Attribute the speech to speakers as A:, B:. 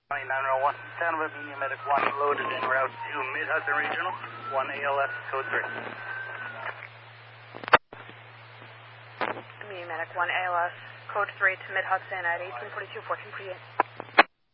A: 901, Town of Medium Medic 1 loaded en route to Mid-Hudson Regional, 1 ALS, code 3.
B: Medium Medic 1 ALS, code 3 to Mid-Hudson at 1842 1438.